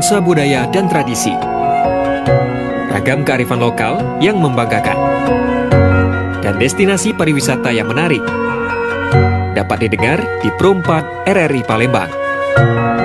nuansa budaya dan tradisi. Ragam kearifan lokal yang membanggakan. Dan destinasi pariwisata yang menarik. Dapat didengar di Pro 4 RRI Palembang.